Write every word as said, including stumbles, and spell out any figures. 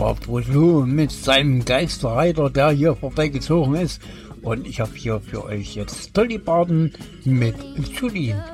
war Frodo mit seinem Geisterreiter, der hier vorbeigezogen ist. Und ich habe hier für euch jetzt Dolly Parton mit Julien.